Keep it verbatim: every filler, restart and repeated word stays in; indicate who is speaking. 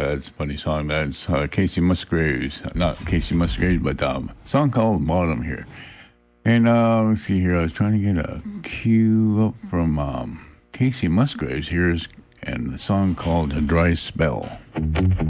Speaker 1: that's a funny song. That's uh, Casey Musgraves. Not Casey Musgraves, but um, a song called Bottom here. And uh, let's see here. I was trying to get a cue up from um, Casey Musgraves here, and the song called A Dry Spell.